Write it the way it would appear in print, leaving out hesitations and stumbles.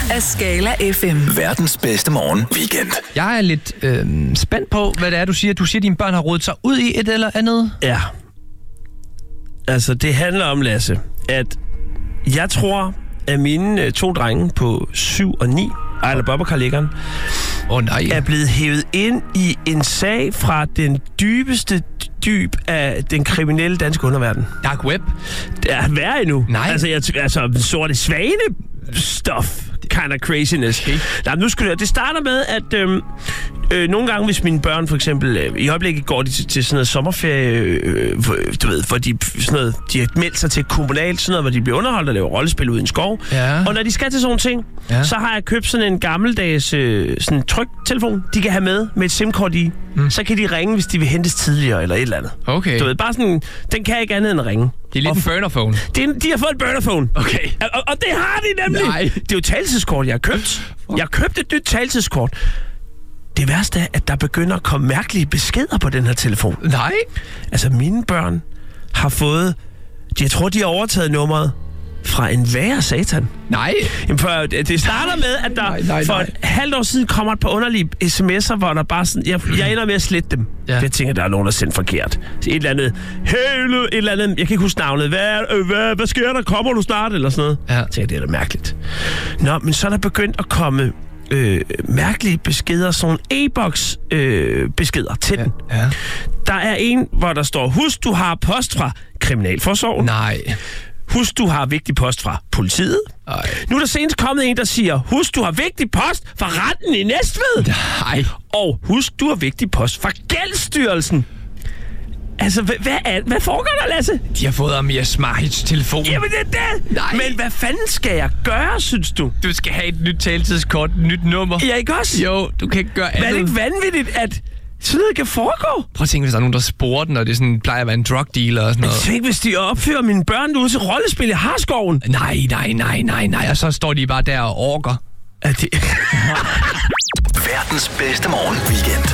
af Skala FM. Verdens bedste morgen weekend. Jeg er lidt spændt på, hvad det er, du siger. Du siger, at dine børn har rodet sig ud i et eller andet. Ja. Altså, det handler om, Lasse, at jeg tror, at mine 2 drenge på 7 og 9, Ejler Bob og Karl Eggeren, er blevet hævet ind i en sag fra den dybeste dyb af den kriminelle danske underverden. Dark web? Det er værre endnu. Nej. Altså sorte svane stuff. Kind of craziness. Okay. Nej, nu skal det starter med, at nogle gange, hvis mine børn for eksempel, i øjeblikket går de til sådan noget sommerferie, du ved, hvor de, sådan noget, de har meldt sig til kommunalt, sådan noget, hvor de bliver underholdt og laver rollespil ude i en skov. Ja. Og når de skal til sådan nogle ting, så har jeg købt sådan en gammeldags sådan tryktelefon, de kan have med et SIM-kort i. Så kan de ringe, hvis de vil hentes tidligere eller et eller andet. Okay. Du ved, bare sådan, den kan ikke andet end at ringe. Det er lidt en burnerphone. De har fået en burnerphone. Okay. Og det har de nemlig. Nej. Det er jo talelseskort, jeg har købt. Jeg har købt et nyt talelseskort. Det værste er, at der begynder at komme mærkelige beskeder på den her telefon. Nej. Altså, mine børn har fået... Jeg tror, de har overtaget nummeret fra en værre satan. Nej. Jamen, for det starter med, at der for et halvt år siden kommer et par underlige sms'er, hvor der bare sådan... Jeg ender med at slette dem. Ja. Jeg tænker, der er nogen, der er sendt forkert. Et eller andet... Hey, et eller andet... Jeg kan ikke huske navnet. Hvad sker der? Kommer du snart? Eller sådan noget. Ja. Jeg tænker, det er da mærkeligt. Nå, men så er der begyndt at komme... mærkelige beskeder, sådan e-boks beskeder til den. Ja. Der er en, hvor der står, husk, du har post fra Kriminalforsorgen. Nej. Husk, du har vigtig post fra politiet. Ej. Nu er der senest kommet en, der siger, husk, du har vigtig post fra retten i Næstved. Nej. Og husk, du har vigtig post fra Gældsstyrelsen. Altså, hvad foregår der, Lasse? De har fået Amir Smahits telefon. Jamen, det er det! Nej. Men hvad fanden skal jeg gøre, synes du? Du skal have et nyt taletidskort, et nyt nummer. Ja, ikke også? Jo, du kan ikke gøre andet. Men er det ikke vanvittigt, at sådan noget kan foregå? Prøv at tænke, hvis der er nogen, der sporer den, og det sådan, plejer at være en drug dealer og sådan noget. Tænk, hvis de opfører mine børn ude til rollespil i Harskoven. Nej. Og så står de bare der og orker. Verdens bedste morgen weekend.